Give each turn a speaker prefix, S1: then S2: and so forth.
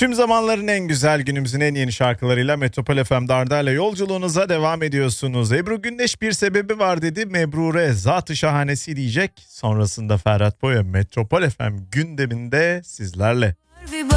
S1: Tüm zamanların en güzel, günümüzün en yeni şarkılarıyla Metropol FM'de Arda'yla yolculuğunuza devam ediyorsunuz. Ebru Gündeş bir sebebi var dedi. Mebrure zat-ı şahanesi diyecek. Sonrasında Ferhat Boya Metropol FM gündeminde sizlerle.
S2: Ve